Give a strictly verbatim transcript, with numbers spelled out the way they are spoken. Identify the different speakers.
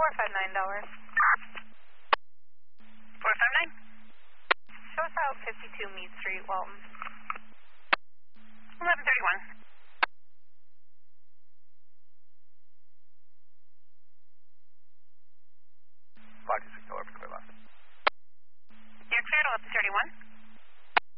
Speaker 1: four five nine dollars.
Speaker 2: four five nine?
Speaker 1: Show us out fifty-two Mead Street, Walton.
Speaker 2: eleven thirty-one.